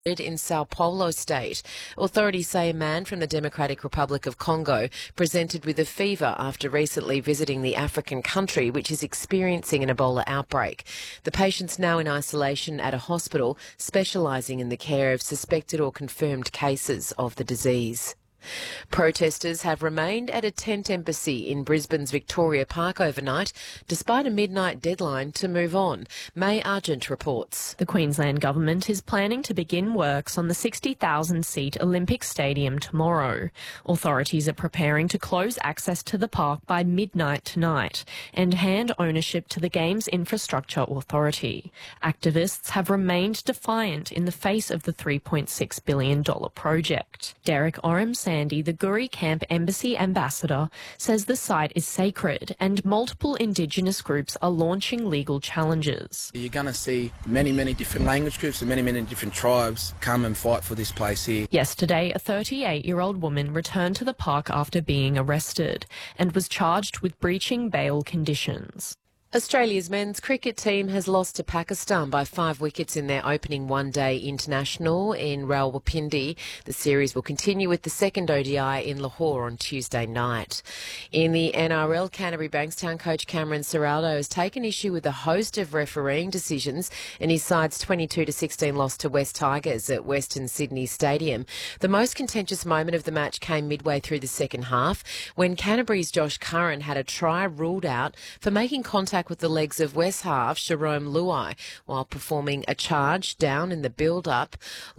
in Sao Paulo state. Authorities say a man from the Democratic Republic of Congo presented with a fever after recently visiting the African country, which is experiencing an Ebola outbreak. The patient's now in isolation at a hospital specialising in the care of suspected or confirmed cases of the disease. Protesters have remained at a tent embassy in Brisbane's Victoria Park overnight, despite a midnight deadline to move on. May Argent reports. The Queensland Government is planning to begin works on the 60,000-seat Olympic Stadium tomorrow. Authorities are preparing to close access to the park by midnight tonight and hand ownership to the Games Infrastructure Authority. Activists have remained defiant in the face of the $3.6 billion project. Derek Oram Sandy, the Guri Camp Embassy ambassador, says the site is sacred and multiple Indigenous groups are launching legal challenges. You're going to see many different language groups and many different tribes come and fight for this place here. Yesterday, a 38-year-old woman returned to the park after being arrested and was charged with breaching bail conditions. Australia's men's cricket team has lost to Pakistan by 5 wickets in their opening one-day international in Rawalpindi. The series will continue with the second ODI in Lahore on Tuesday night. In the NRL, Canterbury Bankstown coach Cameron Ciraldo has taken issue with a host of refereeing decisions in his side's 22-16 loss to West Tigers at Western Sydney Stadium. The most contentious moment of the match came midway through the second half when Canterbury's Josh Curran had a try ruled out for making contact with the legs of West half Jerome Luai while performing a charge down in the build-up.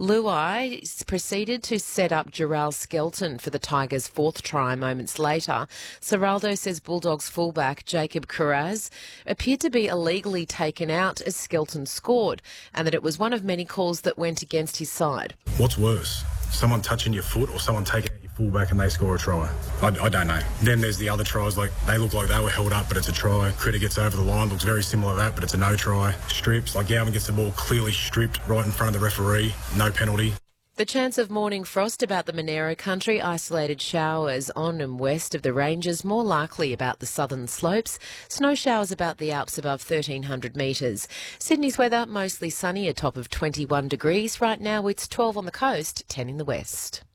Luai proceeded to set up Jarrell Skelton for the Tigers' fourth try moments later. Ciraldo says Bulldogs fullback Jacob Carraz appeared to be illegally taken out as Skelton scored and that it was one of many calls that went against his side. What's worse, someone touching your foot or someone taking out your fullback and they score a try? I don't know. Then there's the other tries, like they look like they were held up, but it's a try. Critter gets over the line, looks very similar to that, but it's a no try. Strips, like Gowan gets the ball clearly stripped right in front of the referee, no penalty. The chance of morning frost about the Monero country, isolated showers on and west of the ranges, more likely about the southern slopes, snow showers about the Alps above 1,300 metres. Sydney's weather, mostly sunny, a top of 21 degrees. Right now it's 12 on the coast, 10 in the west.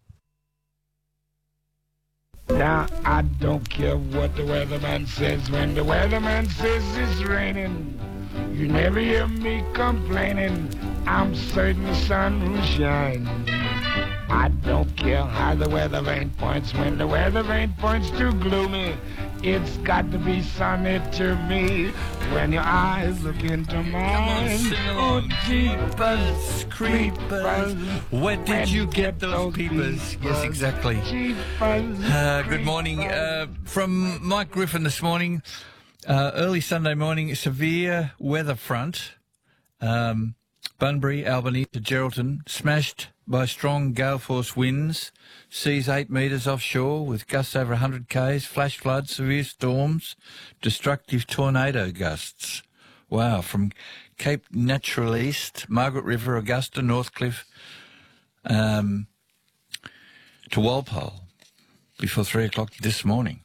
Now, I don't care what the weatherman says. When the weatherman says it's raining, you never hear me complaining. I'm certain the sun will shine. I don't care how the weather vane points. When the weather vane points too gloomy, it's got to be sunny to me. When your eyes look into mine, oh, jeepers, creepers, where did you get those peepers? Yes, exactly. Good morning. From Mike Griffin this morning, early Sunday morning, severe weather front, Bunbury, Albany to Geraldton, smashed by strong gale force winds, seas 8 metres offshore with gusts over 100 k's, flash floods, severe storms, destructive tornado gusts. Wow, from Cape Natural East, Margaret River, Augusta, Northcliffe, to Walpole before 3 o'clock this morning.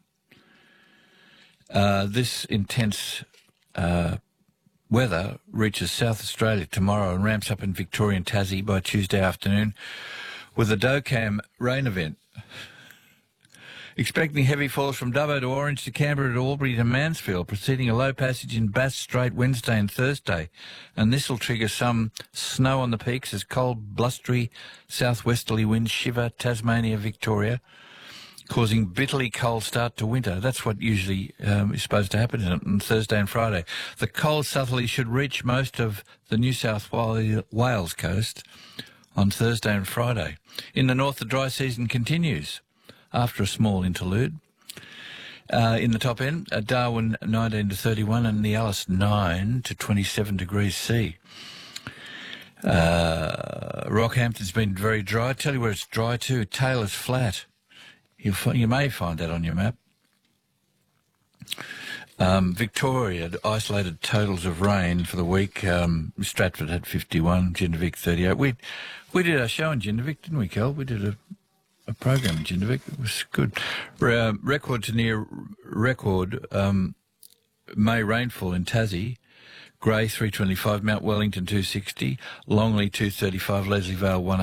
This intense weather reaches South Australia tomorrow and ramps up in Victoria and Tassie by Tuesday afternoon with a DOCAM rain event. Expecting heavy falls from Dubbo to Orange to Canberra to Albury to Mansfield, preceding a low passage in Bass Strait Wednesday and Thursday. And this will trigger some snow on the peaks as cold, blustery southwesterly winds shiver Tasmania, Victoria, causing bitterly cold start to winter. That's what usually is supposed to happen on Thursday and Friday. The cold southerly should reach most of the New South Wales coast on Thursday and Friday. In the north, the dry season continues after a small interlude. In the top end, Darwin 19 to 31 and the Alice 9 to 27 degrees C. Rockhampton's been very dry. I tell you where it's dry too, Taylor's Flat. You may find that on your map. Victoria, isolated totals of rain for the week. Stratford had 51, Jindivick 38. We did our show in Jindivick, didn't we, Kel? We did a program in Jindivick. It was good. Record to near record May rainfall in Tassie Grey 325, Mount Wellington 260, Longley 235, Leslie Vale 180.